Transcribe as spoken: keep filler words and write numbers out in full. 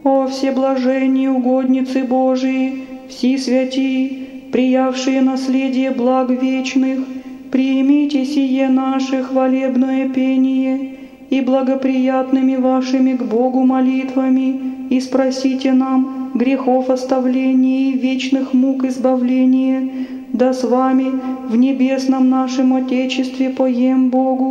О всеблаженные угодницы Божии, все святии, приявшие наследие благ вечных, примите сие наше хвалебное пение и благоприятными вашими к Богу молитвами, и спросите нам грехов оставления и вечных мук избавления, да с вами в небесном нашем Отечестве поем Богу.